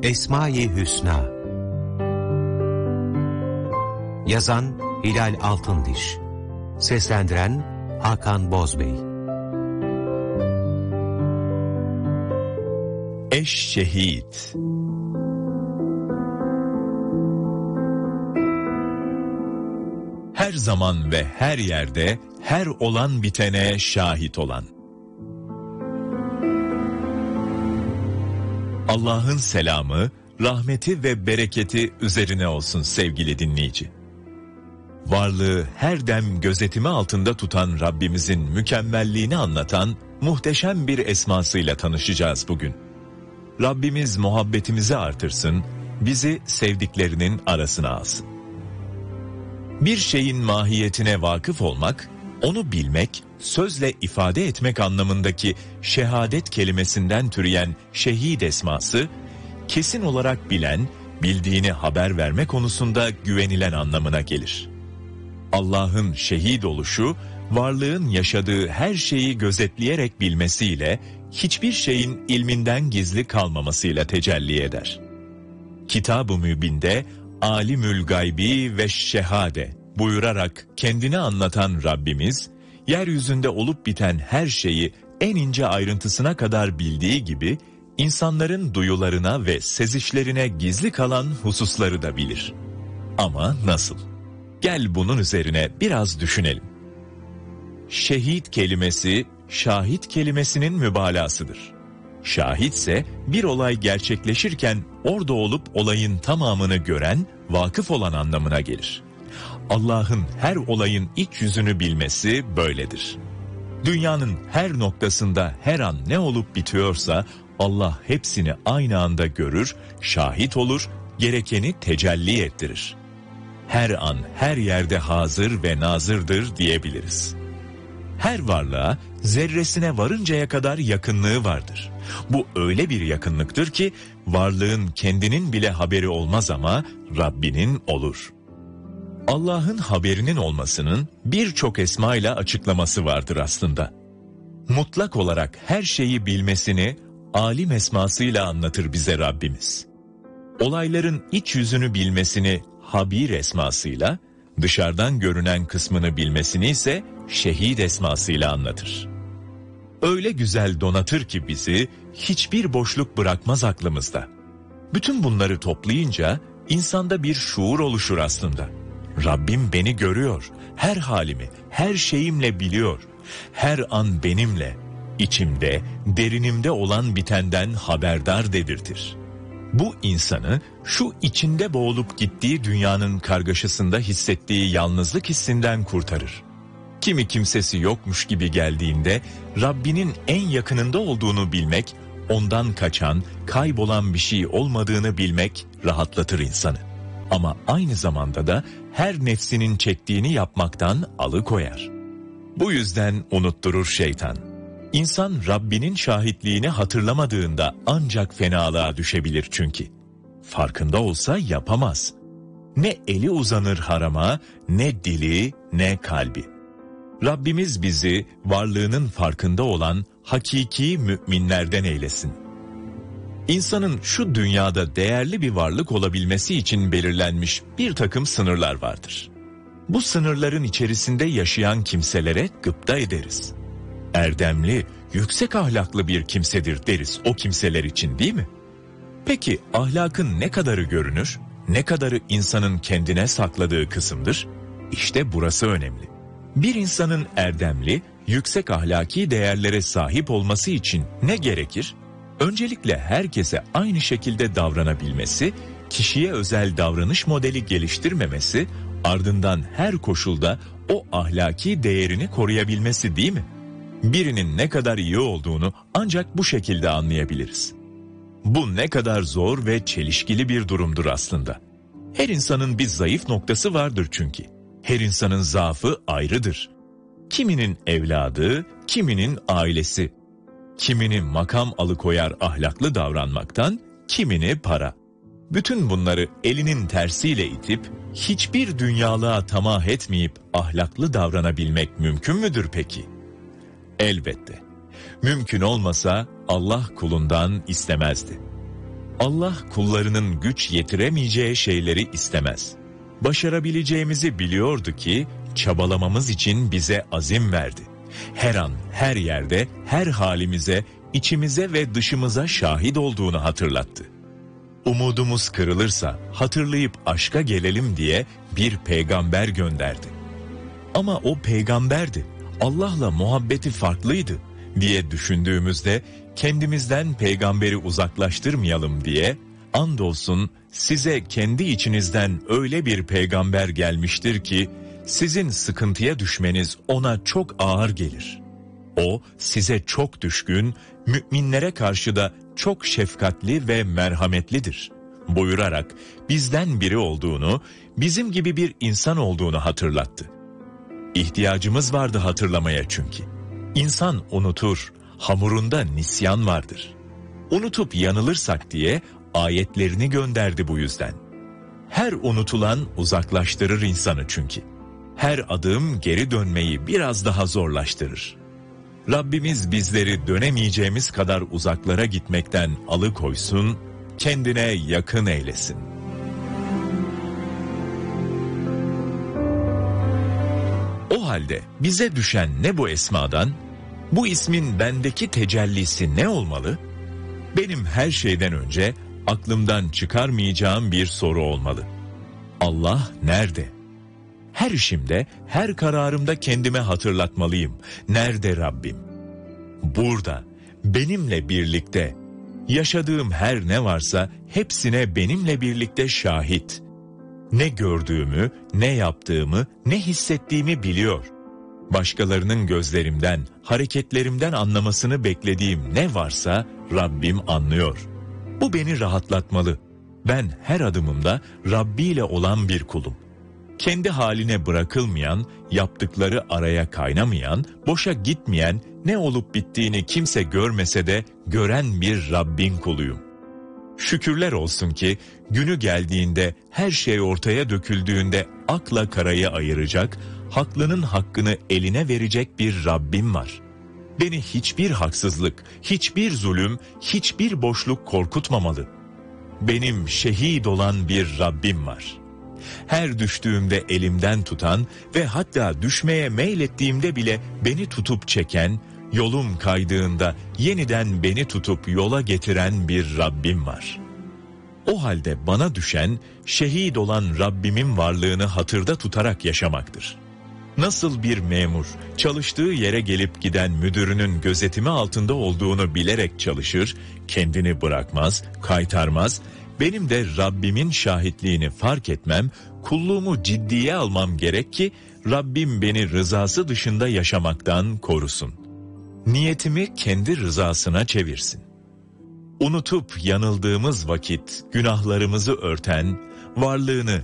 Esma-i Hüsna. Yazan Hilal Altındiş. Seslendiren Hakan Bozbey. Eş-Şehid. Her zaman ve her yerde, her olan bitene şahit olan. Allah'ın selamı, rahmeti ve bereketi üzerine olsun sevgili dinleyici. Varlığı her dem gözetimi altında tutan Rabbimizin mükemmelliğini anlatan muhteşem bir esmasıyla tanışacağız bugün. Rabbimiz muhabbetimizi artırsın, bizi sevdiklerinin arasına alsın. Bir şeyin mahiyetine vakıf olmak, onu bilmek, sözle ifade etmek anlamındaki şehadet kelimesinden türeyen şehid esması, kesin olarak bilen, bildiğini haber verme konusunda güvenilen anlamına gelir. Allah'ın şehid oluşu, varlığın yaşadığı her şeyi gözetleyerek bilmesiyle, hiçbir şeyin ilminden gizli kalmamasıyla tecelli eder. Kitab-ı Mübin'de, Alimül Gaybi ve Şehade buyurarak kendini anlatan Rabbimiz, yeryüzünde olup biten her şeyi en ince ayrıntısına kadar bildiği gibi, insanların duyularına ve sezişlerine gizli kalan hususları da bilir. Ama nasıl? Gel bunun üzerine biraz düşünelim. Şehit kelimesi, şahit kelimesinin mübalağasıdır. Şahitse bir olay gerçekleşirken orada olup olayın tamamını gören, vakıf olan anlamına gelir. Allah'ın her olayın iç yüzünü bilmesi böyledir. Dünyanın her noktasında her an ne olup bitiyorsa Allah hepsini aynı anda görür, şahit olur, gerekeni tecelli ettirir. Her an her yerde hazır ve nazırdır diyebiliriz. Her varlığa zerresine varıncaya kadar yakınlığı vardır. Bu öyle bir yakınlıktır ki varlığın kendinin bile haberi olmaz ama Rabbinin olur. Allah'ın haberinin olmasının birçok esma ile açıklaması vardır aslında. Mutlak olarak her şeyi bilmesini alim esmasıyla anlatır bize Rabbimiz. Olayların iç yüzünü bilmesini habir esmasıyla, dışarıdan görünen kısmını bilmesini ise şehid esmasıyla anlatır. Öyle güzel donatır ki bizi, hiçbir boşluk bırakmaz aklımızda. Bütün bunları toplayınca insanda bir şuur oluşur aslında. Rabbim beni görüyor, her halimi, her şeyimle biliyor, her an benimle, içimde, derinimde olan bitenden haberdar dedirtir. Bu insanı şu içinde boğulup gittiği dünyanın kargaşasında hissettiği yalnızlık hissinden kurtarır. Kimi kimsesi yokmuş gibi geldiğinde Rabbinin en yakınında olduğunu bilmek, ondan kaçan, kaybolan bir şey olmadığını bilmek rahatlatır insanı. Ama aynı zamanda da her nefsinin çektiğini yapmaktan alıkoyar. Bu yüzden unutturur şeytan. İnsan Rabbinin şahitliğini hatırlamadığında ancak fenalığa düşebilir çünkü. Farkında olsa yapamaz. Ne eli uzanır harama, ne dili, ne kalbi. Rabbimiz bizi varlığının farkında olan hakiki müminlerden eylesin. İnsanın şu dünyada değerli bir varlık olabilmesi için belirlenmiş bir takım sınırlar vardır. Bu sınırların içerisinde yaşayan kimselere gıpta ederiz. Erdemli, yüksek ahlaklı bir kimsedir deriz o kimseler için, değil mi? Peki ahlakın ne kadarı görünür, ne kadarı insanın kendine sakladığı kısımdır? İşte burası önemli. Bir insanın erdemli, yüksek ahlaki değerlere sahip olması için ne gerekir? Öncelikle herkese aynı şekilde davranabilmesi, kişiye özel davranış modeli geliştirmemesi, ardından her koşulda o ahlaki değerini koruyabilmesi, değil mi? Birinin ne kadar iyi olduğunu ancak bu şekilde anlayabiliriz. Bu ne kadar zor ve çelişkili bir durumdur aslında. Her insanın bir zayıf noktası vardır çünkü. Her insanın zaafı ayrıdır. Kiminin evladı, kiminin ailesi. Kimini makam alıkoyar ahlaklı davranmaktan, kimini para. Bütün bunları elinin tersiyle itip, hiçbir dünyalığa tamah etmeyip ahlaklı davranabilmek mümkün müdür peki? Elbette. Mümkün olmasa Allah kulundan istemezdi. Allah kullarının güç yetiremeyeceği şeyleri istemez. Başarabileceğimizi biliyordu ki çabalamamız için bize azim verdi. Her an, her yerde, her halimize, içimize ve dışımıza şahit olduğunu hatırlattı. Umudumuz kırılırsa hatırlayıp aşka gelelim diye bir peygamber gönderdi. Ama o peygamberdi, Allah'la muhabbeti farklıydı diye düşündüğümüzde kendimizden peygamberi uzaklaştırmayalım diye andolsun size kendi içinizden öyle bir peygamber gelmiştir ki sizin sıkıntıya düşmeniz ona çok ağır gelir. O size çok düşkün, müminlere karşı da çok şefkatli ve merhametlidir buyurarak bizden biri olduğunu, bizim gibi bir insan olduğunu hatırlattı. İhtiyacımız vardı hatırlamaya çünkü. İnsan unutur, hamurunda nisyan vardır. Unutup yanılırsak diye ayetlerini gönderdi bu yüzden. Her unutulan uzaklaştırır insanı çünkü. Her adım geri dönmeyi biraz daha zorlaştırır. Rabbimiz bizleri dönemeyeceğimiz kadar uzaklara gitmekten alıkoysun, kendine yakın eylesin. O halde bize düşen ne bu esmadan? Bu ismin bendeki tecellisi ne olmalı? Benim her şeyden önce aklımdan çıkarmayacağım bir soru olmalı. Allah nerede? Her işimde, her kararımda kendime hatırlatmalıyım. Nerede Rabbim? Burada, benimle birlikte. Yaşadığım her ne varsa hepsine benimle birlikte şahit. Ne gördüğümü, ne yaptığımı, ne hissettiğimi biliyor. Başkalarının gözlerimden, hareketlerimden anlamasını beklediğim ne varsa Rabbim anlıyor. Bu beni rahatlatmalı. Ben her adımımda Rabbi ile olan bir kulum. Kendi haline bırakılmayan, yaptıkları araya kaynamayan, boşa gitmeyen, ne olup bittiğini kimse görmese de gören bir Rabbin kuluyum. Şükürler olsun ki günü geldiğinde, her şey ortaya döküldüğünde akla karayı ayıracak, haklının hakkını eline verecek bir Rabbim var. Beni hiçbir haksızlık, hiçbir zulüm, hiçbir boşluk korkutmamalı. Benim şehit olan bir Rabbim var. Her düştüğümde elimden tutan ve hatta düşmeye meylettiğimde bile beni tutup çeken, yolum kaydığında yeniden beni tutup yola getiren bir Rabbim var. O halde bana düşen şehit olan Rabbimin varlığını hatırda tutarak yaşamaktır. Nasıl bir memur çalıştığı yere gelip giden müdürünün gözetimi altında olduğunu bilerek çalışır, kendini bırakmaz, kaytarmaz, benim de Rabbimin şahitliğini fark etmem, kulluğumu ciddiye almam gerek ki Rabbim beni rızası dışında yaşamaktan korusun. Niyetimi kendi rızasına çevirsin. Unutup yanıldığımız vakit günahlarımızı örten, varlığını